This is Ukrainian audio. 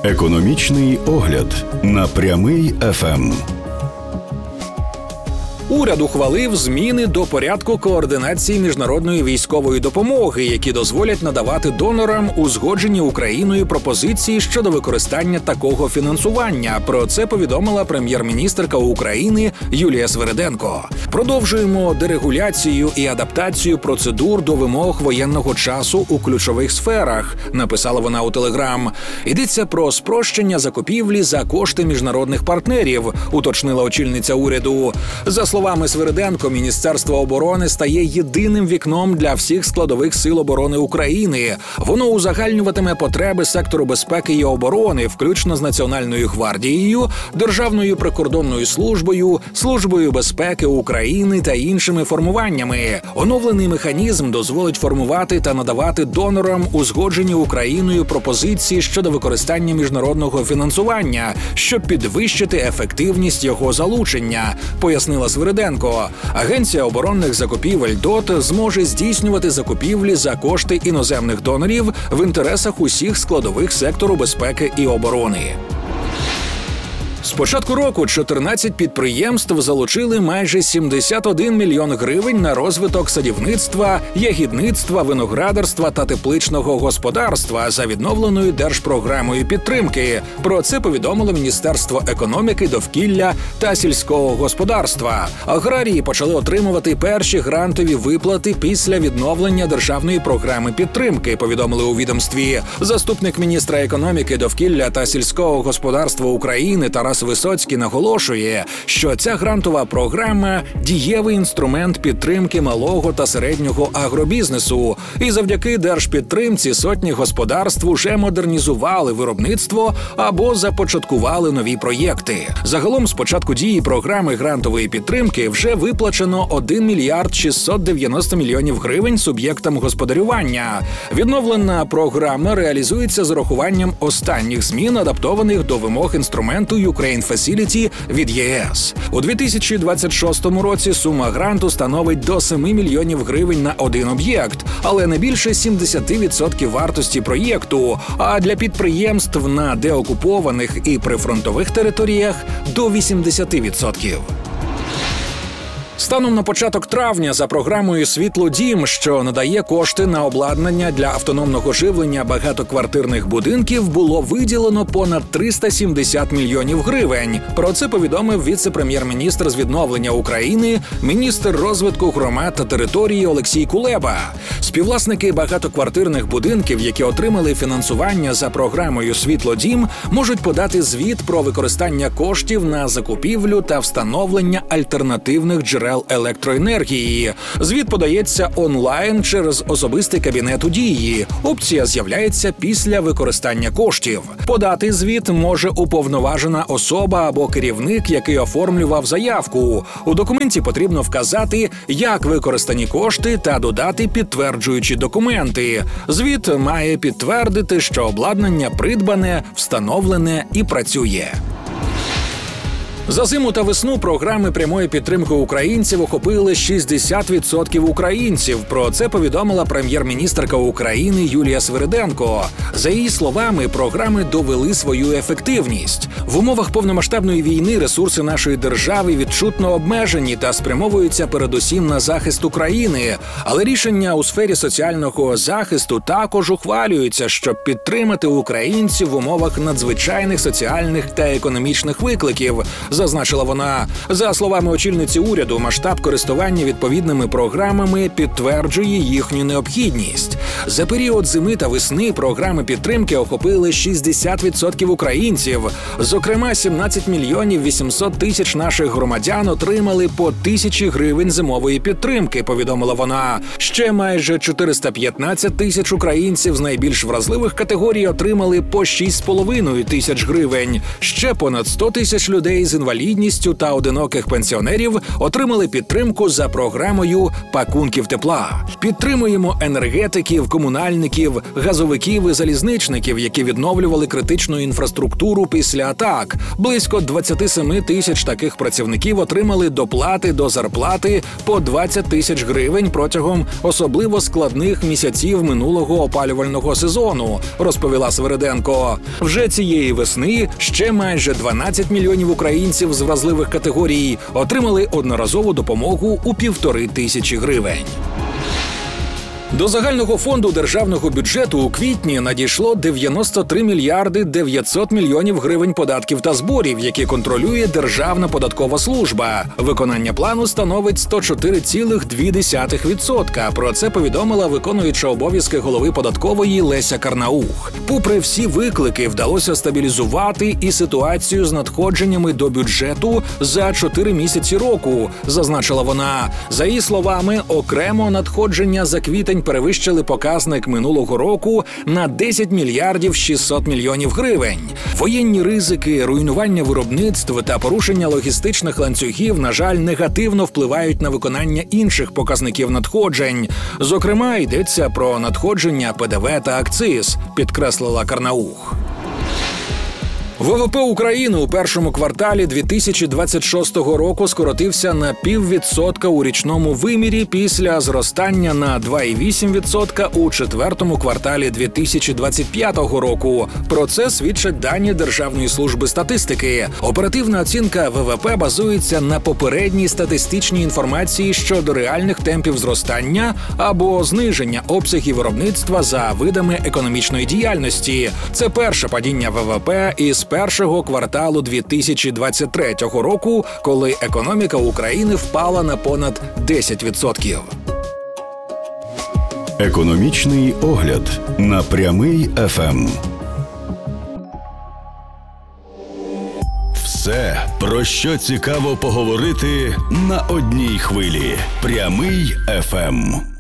Економічний огляд на Прямий ФМ. Уряд ухвалив зміни до порядку координації міжнародної військової допомоги, які дозволять надавати донорам узгоджені Україною пропозиції щодо використання такого фінансування. Про це повідомила прем'єр-міністерка України Юлія Свириденко. Продовжуємо дерегуляцію і адаптацію процедур до вимог воєнного часу у ключових сферах, написала вона у Телеграм. Йдеться про спрощення закупівлі за кошти міжнародних партнерів, уточнила очільниця уряду. За словами Свириденко, Міністерство оборони стає єдиним вікном для всіх складових сил оборони України. Воно узагальнюватиме потреби сектору безпеки і оборони, включно з Національною гвардією, Державною прикордонною службою, Службою безпеки України та іншими формуваннями. Оновлений механізм дозволить формувати та надавати донорам узгоджені Україною пропозиції щодо використання міжнародного фінансування, щоб підвищити ефективність його залучення, пояснила Свириденко. Агенція оборонних закупівель ДОТ зможе здійснювати закупівлі за кошти іноземних донорів в інтересах усіх складових сектору безпеки і оборони. З початку року 14 підприємств залучили майже 71 мільйон гривень на розвиток садівництва, ягідництва, виноградарства та тепличного господарства за відновленою держпрограмою підтримки. Про це повідомило Міністерство економіки, довкілля та сільського господарства. Аграрії почали отримувати перші грантові виплати після відновлення державної програми підтримки, повідомили у відомстві. Заступник міністра економіки, довкілля та сільського господарства України Тарас Висоцький наголошує, що ця грантова програма – дієвий інструмент підтримки малого та середнього агробізнесу. І завдяки держпідтримці сотні господарств уже модернізували виробництво або започаткували нові проєкти. Загалом з початку дії програми грантової підтримки вже виплачено 1 мільярд 690 мільйонів гривень суб'єктам господарювання. Відновлена програма реалізується з урахуванням останніх змін, адаптованих до вимог інструменту Ukraine Facility від ЄС. У 2026 році сума гранту становить до 7 мільйонів гривень на один об'єкт, але не більше 70% вартості проєкту, а для підприємств на деокупованих і прифронтових територіях – до 80%. Станом на початок травня за програмою «Світлодім», що надає кошти на обладнання для автономного живлення багатоквартирних будинків, було виділено понад 370 мільйонів гривень. Про це повідомив віце-прем'єр-міністр з відновлення України, міністр розвитку громад та території Олексій Кулеба. Співвласники багатоквартирних будинків, які отримали фінансування за програмою «Світлодім», можуть подати звіт про використання коштів на закупівлю та встановлення альтернативних джерел електроенергії. Звіт подається онлайн через особистий кабінет у Дії. Опція з'являється після використання коштів. Подати звіт може уповноважена особа або керівник, який оформлював заявку. У документі потрібно вказати, як використані кошти та додати підтверджуючі документи. Звіт має підтвердити, що обладнання придбане, встановлене і працює. За зиму та весну програми прямої підтримки українців охопили 60% українців. Про це повідомила прем'єр-міністерка України Юлія Свириденко. За її словами, програми довели свою ефективність. В умовах повномасштабної війни ресурси нашої держави відчутно обмежені та спрямовуються передусім на захист України. Але рішення у сфері соціального захисту також ухвалюються, щоб підтримати українців в умовах надзвичайних соціальних та економічних викликів, зазначила вона. За словами очільниці уряду, масштаб користування відповідними програмами підтверджує їхню необхідність. За період зими та весни програми підтримки охопили 60% українців. Зокрема, 17 мільйонів 800 тисяч наших громадян отримали по 1000 гривень зимової підтримки, повідомила вона. Ще майже 415 тисяч українців з найбільш вразливих категорій отримали по 6,5 тисяч гривень. Ще понад 100 тисяч людей з інвалідністю та одиноких пенсіонерів отримали підтримку за програмою пакунків тепла. Підтримуємо енергетиків, комунальників, газовиків і залізничників, які відновлювали критичну інфраструктуру після атак. Близько 27 тисяч таких працівників отримали доплати до зарплати по 20 тисяч гривень протягом особливо складних місяців минулого опалювального сезону, розповіла Свириденко. Вже цієї весни ще майже 12 мільйонів українців з вразливих категорій отримали одноразову допомогу у 1500 гривень. До загального фонду державного бюджету у квітні надійшло 93 мільярди 900 мільйонів гривень податків та зборів, які контролює Державна податкова служба. Виконання плану становить 104,2%. Про це повідомила виконуюча обов'язки голови податкової Леся Карнаух. Попри всі виклики, вдалося стабілізувати і ситуацію з надходженнями до бюджету за 4 місяці року, зазначила вона. За її словами, окремо надходження за квітень перевищили показник минулого року на 10 мільярдів 600 мільйонів гривень. Воєнні ризики, руйнування виробництв та порушення логістичних ланцюгів, на жаль, негативно впливають на виконання інших показників надходжень. Зокрема, йдеться про надходження ПДВ та акциз, підкреслила Карнаух. ВВП України у першому кварталі 2026 року скоротився на 0,5% у річному вимірі після зростання на 2,8% у четвертому кварталі 2025 року. Про це свідчать дані Державної служби статистики. Оперативна оцінка ВВП базується на попередній статистичній інформації щодо реальних темпів зростання або зниження обсягів виробництва за видами економічної діяльності. Це перше падіння ВВП із першого кварталу 2023 року, коли економіка України впала на понад 10%. Економічний огляд на Прямий ФМ. Все, про що цікаво поговорити на одній хвилі. Прямий ФМ.